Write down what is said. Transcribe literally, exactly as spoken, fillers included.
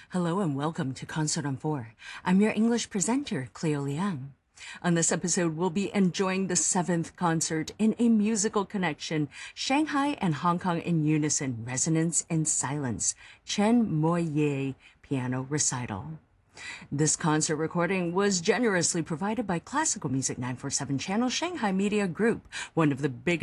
Hello and welcome to Concert on Four. I'm your English presenter, Cleo Liang. On this episode, we'll be enjoying the seventh concert in a musical connection, Shanghai and Hong Kong in Unison, Resonance in Silence, Chen Mo-ye Piano Recital. This concert recording was generously provided by Classical Music nine forty-seven Channel Shanghai Media Group, one of the biggest